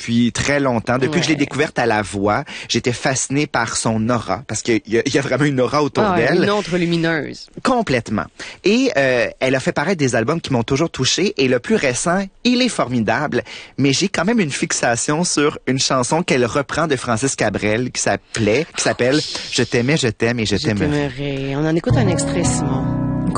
depuis très longtemps. Depuis que je l'ai découverte à la voix, j'étais fascinée par son aura, parce qu'il y a vraiment une aura autour d'elle. Une autre lumineuse. Complètement. Et elle a fait paraître des albums qui m'ont toujours touché. Et le plus récent, il est formidable. Mais j'ai quand même une fixation sur une chanson qu'elle reprend de Francis Cabrel qui s'appelle « Je t'aimais, je t'aime et je t'aimerai ». On en écoute un extrait, Simon.